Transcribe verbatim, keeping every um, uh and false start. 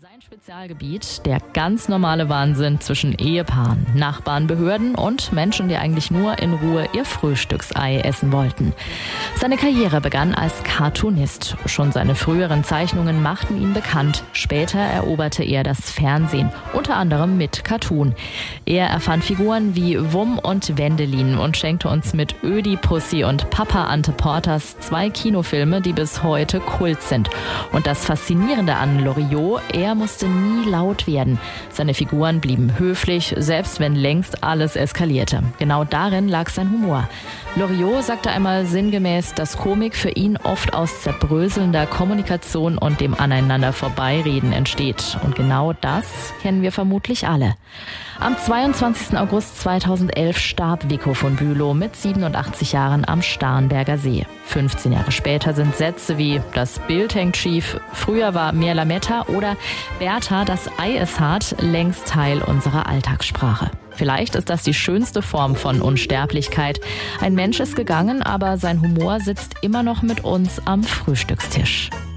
Sein Spezialgebiet, der ganz normale Wahnsinn zwischen Ehepaaren, Nachbarn, Behörden und Menschen, die eigentlich nur in Ruhe ihr Frühstücksei essen wollten. Seine Karriere begann als Cartoonist. Schon seine früheren Zeichnungen machten ihn bekannt. Später eroberte er das Fernsehen, unter anderem mit Cartoon. Er erfand Figuren wie Wum und Wendelin und schenkte uns mit Ödi-Pussy und Papa Ante Porters zwei Kinofilme, die bis heute Kult sind. Und das Faszinierende an Loriot, er musste nie laut werden. Seine Figuren blieben höflich, selbst wenn längst alles eskalierte. Genau darin lag sein Humor. Loriot sagte einmal sinngemäß, dass Komik für ihn oft aus zerbröselnder Kommunikation und dem Aneinander vorbeireden entsteht. Und genau das kennen wir vermutlich alle. Am zweiundzwanzigsten August zweitausendelf starb Vico von Bülow mit siebenundachtzig Jahren am Starnberger See. fünfzehn Jahre später sind Sätze wie „Das Bild hängt schief", „Früher war mehr Lametta" oder „Bertha, das Ei ist hart" längst Teil unserer Alltagssprache. Vielleicht ist das die schönste Form von Unsterblichkeit. Ein Mensch ist gegangen, aber sein Humor sitzt immer noch mit uns am Frühstückstisch.